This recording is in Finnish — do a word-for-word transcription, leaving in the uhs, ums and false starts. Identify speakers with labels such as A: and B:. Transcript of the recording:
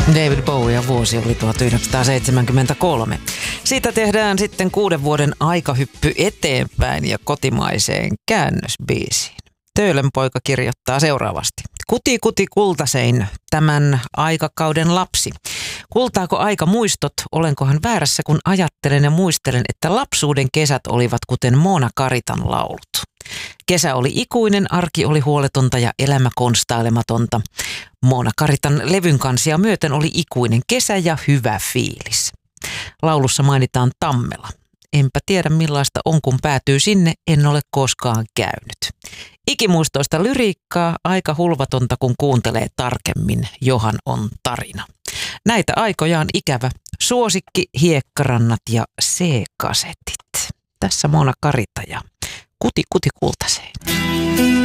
A: David Bowie vuosi oli tuhatyhdeksänsataaseitsemänkymmentäkolme. Siitä tehdään sitten kuuden vuoden aikahyppy eteenpäin ja kotimaiseen käännösbiisiin. Töölön poika kirjoittaa seuraavasti. Kuti kuti kultasein, tämän aikakauden lapsi. Kultaako aika muistot, olenkohan väärässä kun ajattelen ja muistelen, että lapsuuden kesät olivat kuten Moona Karitan laulut. Kesä oli ikuinen, arki oli huoletonta ja elämä konstailematonta. Moona Karitan levyn kansia myöten oli ikuinen kesä ja hyvä fiilis. Laulussa mainitaan Tammela. Enpä tiedä millaista on kun päätyy sinne, en ole koskaan käynyt. Ikimuistoista lyriikkaa, aika hulvatonta kun kuuntelee tarkemmin, johan on tarina. Näitä aikoja on ikävä. Suosikki, hiekkarannat ja C-kasetit. Tässä Moona Karita ja Kuti kuti kultasein.